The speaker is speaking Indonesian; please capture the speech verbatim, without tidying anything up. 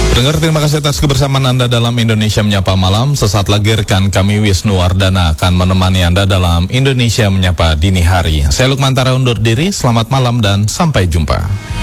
Pendengar, terima kasih atas kebersamaan Anda dalam Indonesia Menyapa Malam. Sesaat lagi rekan kami Wisnu Wardana akan menemani Anda dalam Indonesia Menyapa Dini Hari. Saya Lukman Tara undur diri, selamat malam dan sampai jumpa.